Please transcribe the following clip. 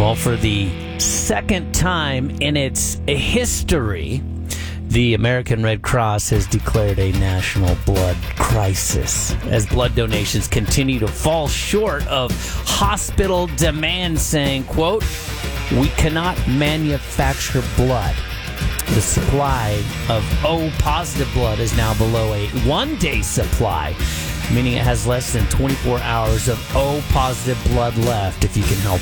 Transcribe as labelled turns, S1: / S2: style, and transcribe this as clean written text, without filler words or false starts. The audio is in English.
S1: Well, for the second time in its history, the American Red Cross has declared a national blood crisis as blood donations continue to fall short of hospital demand, saying, quote, "We cannot manufacture blood. The supply of O-positive blood is now below a one-day supply, meaning it has less than 24 hours of O-positive blood left. If you can help